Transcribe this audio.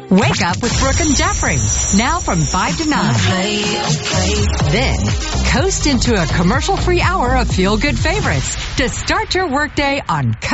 Wake up with Brooke and Jeffrey, now from 5 to 9. Then, coast into a commercial-free hour of feel-good favorites to start your workday on